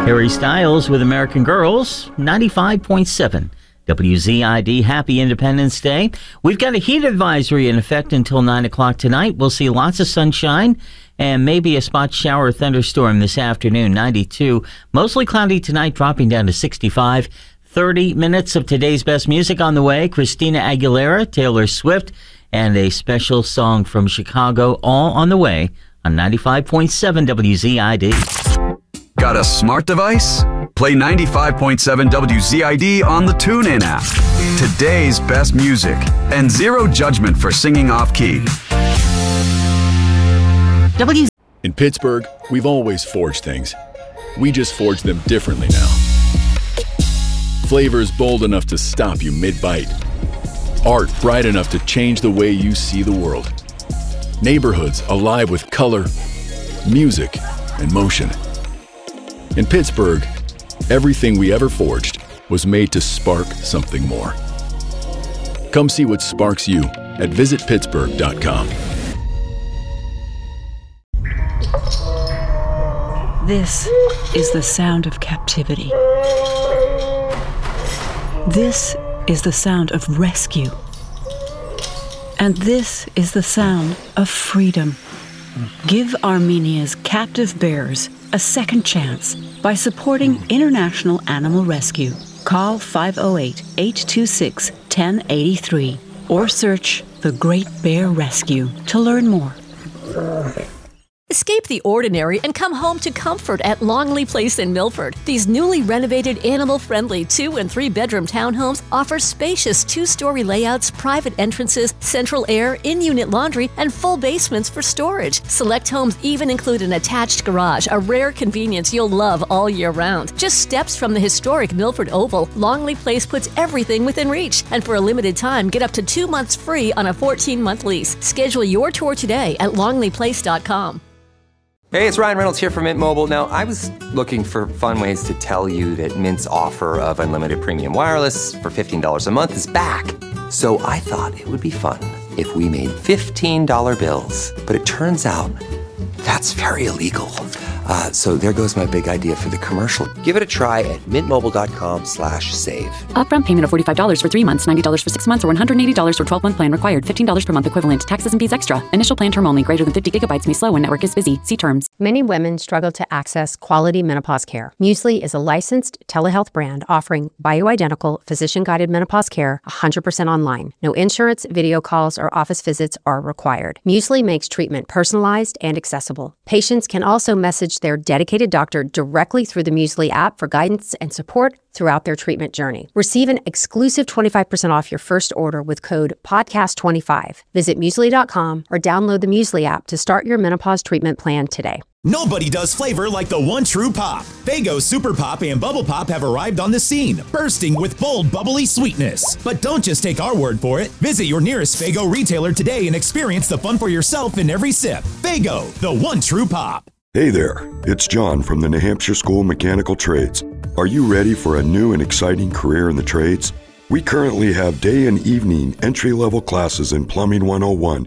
Harry Styles with American Girls, 95.7. WZID, happy Independence Day. We've got a heat advisory in effect until 9 o'clock tonight. We'll see lots of sunshine and maybe a spot shower thunderstorm this afternoon, 92. Mostly cloudy tonight, dropping down to 65. 30 minutes of today's best music on the way. Christina Aguilera, Taylor Swift, and a special song from Chicago, all on the way on 95.7 WZID. Got a smart device? Play 95.7 WZID on the TuneIn app. Today's best music and zero judgment for singing off-key. In Pittsburgh, we've always forged things. We just forge them differently now. Flavors bold enough to stop you mid-bite. Art bright enough to change the way you see the world. Neighborhoods alive with color, music, and motion. In Pittsburgh, everything we ever forged was made to spark something more. Come see what sparks you at visitpittsburgh.com. This is the sound of captivity. This is the sound of rescue. And this is the sound of freedom. Give Armenia's captive bears a second chance by supporting International Animal Rescue. Call 508-826-1083 or search The Great Bear Rescue to learn more. Escape the ordinary and come home to comfort at Longley Place in Milford. These newly renovated, animal-friendly 2- and 3-bedroom townhomes offer spacious 2-story layouts, private entrances, central air, in-unit laundry, and full basements for storage. Select homes even include an attached garage, a rare convenience you'll love all year round. Just steps from the historic Milford Oval, Longley Place puts everything within reach. And for a limited time, get up to 2 months free on a 14-month lease. Schedule your tour today at longleyplace.com. Hey, it's Ryan Reynolds here from Mint Mobile. Now, I was looking for fun ways to tell you that Mint's offer of unlimited premium wireless for $15 a month is back. So I thought it would be fun if we made $15 bills. But it turns out that's very illegal. So there goes my big idea for the commercial. Give it a try at mintmobile.com/save. Upfront payment of $45 for 3 months, $90 for 6 months, or $180 for 12-month plan required. $15 per month equivalent. Taxes and fees extra. Initial plan term only. Greater than 50 gigabytes may slow when network is busy. See terms. Many women struggle to access quality menopause care. Muesli is a licensed telehealth brand offering bioidentical, physician-guided menopause care 100% online. No insurance, video calls, or office visits are required. Muesli makes treatment personalized and accessible. Patients can also message their dedicated doctor directly through the Muesli app for guidance and support throughout their treatment journey. Receive an exclusive 25% off your first order with code PODCAST25. Visit Muesli.com or download the Muesli app to start your menopause treatment plan today. Nobody does flavor like the one true pop. Faygo Super Pop and Bubble Pop have arrived on the scene, bursting with bold, bubbly sweetness. But don't just take our word for it. Visit your nearest Faygo retailer today and experience the fun for yourself in every sip. Faygo, the one true pop. Hey there, it's John from the New Hampshire School of Mechanical Trades. Are you ready for a new and exciting career in the trades? We currently have day and evening entry-level classes in Plumbing 101